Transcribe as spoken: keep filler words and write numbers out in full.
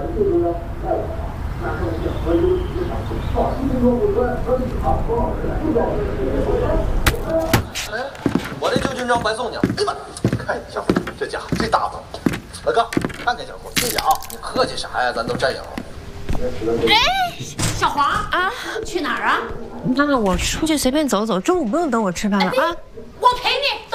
哎，我这旧军装白送你。哎呀妈，看小伙，这家伙这大方。老哥，看看小伙，谢谢啊。你客气啥呀？咱都战友。 哎，小黄啊，去哪儿啊？ 妈妈，我出去随便走走，中午不用等我吃饭了啊。 我陪你。